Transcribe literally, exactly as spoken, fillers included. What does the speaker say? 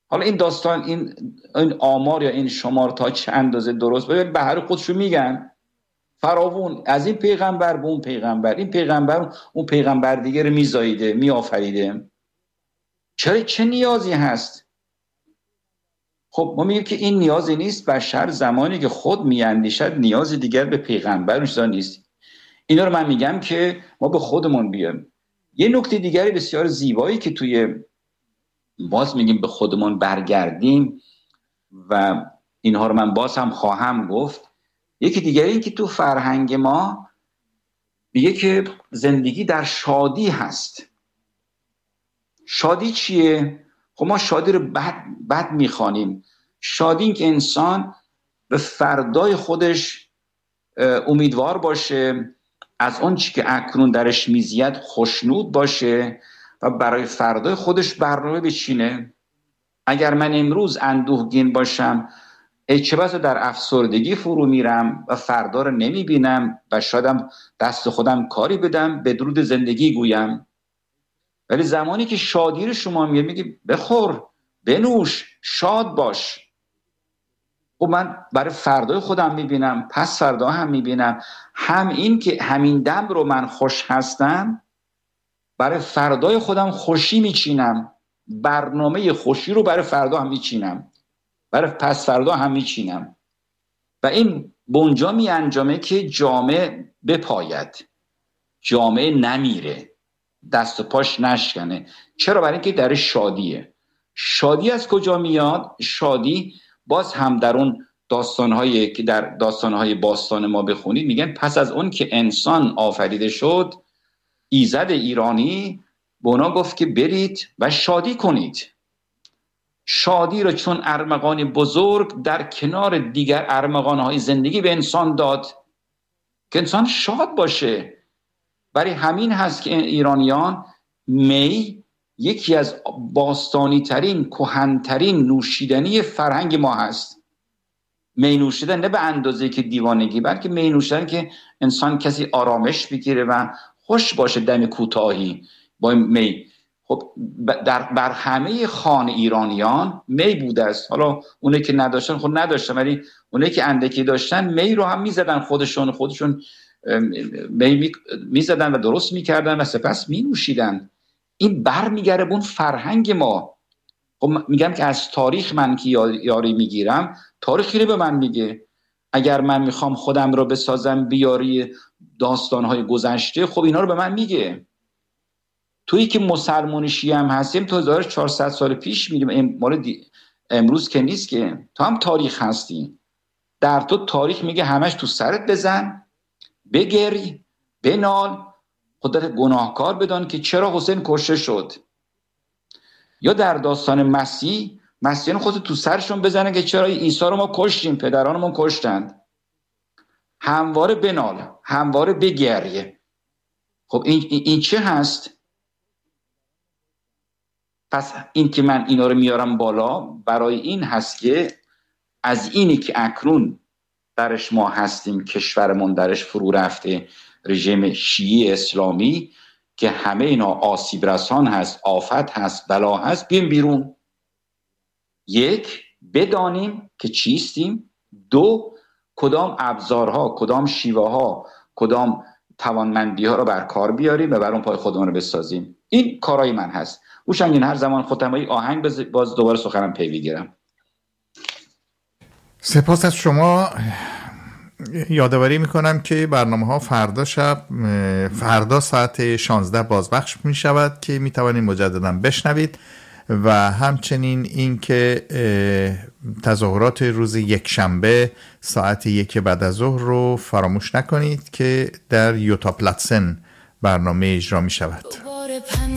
حالا این داستان، این این آمار یا این شمار تا چه اندازه درست ببین، به هر خودشو میگن فراوون، از این پیغمبر به اون پیغمبر، این پیغمبر اون پیغمبر دیگه رو میزاییده میآفریده. چرا؟ چه نیازی هست؟ خب ما میگیم که این نیازی نیست. بشر زمانی که خود میاندیشد نیازی دیگر به پیغمبر اونجا نیست. اینا رو من میگم که ما به خودمون بیایم. یه نکته دیگری بسیار زیبایی که توی باز میگیم به خودمون برگردیم و اینها رو من باز هم خواهم گفت. یکی دیگری این که تو فرهنگ ما میگه که زندگی در شادی هست. شادی چیه؟ خب ما شادی رو بد, بد میخوانیم. شادی این که انسان به فردای خودش امیدوار باشه، از اون چی که اکنون درش میزید خوشنود باشه و برای فردای خودش برنامه بچینه. اگر من امروز اندوهگین باشم، چه بسا در افسردگی فرو میرم و فردا رو نمیبینم و شایدم دست خودم کاری بدم، به درود زندگی گویم. ولی زمانی که شادی رو شما میگه میگی بخور بنوش شاد باش، و من برای فردای خودم میبینم، پس فردا هم میبینم. هم این که همین دم رو من خوش هستم، برای فردای خودم خوشی میچینم، برنامه خوشی رو برای فردا هم میچینم، برای پس فردا هم میچینم و این بونجا می انجامه که جامعه بپاید، جامعه نمیره، دست و پاش نشکنه. چرا؟ برای اینکه در شادیه. شادی از کجا میاد؟ شادی باز هم در اون داستانهایی که در داستانهای باستان ما بخونید میگن پس از اون که انسان آفریده شد، ایزد ایرانی به اونا گفت که برید و شادی کنید. شادی رو چون ارمغانی بزرگ در کنار دیگر ارمغانهای زندگی به انسان داد که انسان شاد باشه. برای همین هست که ایرانیان می یکی از باستانی ترین کهن ترین نوشیدنی فرهنگ ما هست. می نوشیدن نه به اندازه که دیوانگی، بلکه می نوشیدن که انسان کسی آرامش بگیره و خوش باشه دم کوتاهی با می. خب در بر همه خان ایرانیان می بوده است. حالا اونه که نداشتن خود نداشتن، ولی اونه که اندکی داشتن می رو هم میزدن، خودشون خودشون می میزدن و درست میکردن و سپس می نوشیدن. این بر میگره بون فرهنگ ما. خب میگم که از تاریخ من که یاری میگیرم، تاریخی رو به من میگه. اگر من میخوام خودم رو بسازم بیاری داستانهای گذشته، خب اینا رو به من میگه. تویی که مسلمان شیعه هم هستیم تا هزار و چهارصد سال پیش میریم، مال امروز که نیست که. تو هم تاریخ هستی، در تو تاریخ میگه همش تو سرت بزن، بگری، بنال، خودت گناهکار بدان که چرا حسین کشته شد. یا در داستان مسیح، مسیحیان خودت تو سرشون بزنن که چرا عیسی رو ما کشتیم، پدرانمون کشتند. همواره بنال، همواره بگریه. خب این, این چه هست؟ پس این که من اینا رو میارم بالا برای این هست که از اینی که اکنون درش ما هستیم، کشورمون درش فرو رفته، رژیم شیعی اسلامی که همه اینا آسیب رسان هست، آفت هست، بلا هست، بیم بیرون. یک، بدانیم که چیستیم. دو، کدام ابزارها، کدام شیوه ها، کدام توانمندی ها رو بر کار بیاریم و بر اون پای خودمون رو بسازیم. این کارای من هست. اوشنگین هر زمان خودم این آهنگ باز دوباره سخنم پی بگیرم. سپاس از شما. یادآوری میکنم که برنامه ها فردا شب فردا ساعت شانزده بازپخش می شود که می توانید مجددا بشنوید و همچنین این که تظاهرات روز یک شنبه ساعت یک بعد از ظهر رو فراموش نکنید که در یوتا پلاتسن برنامه اجرا می شود.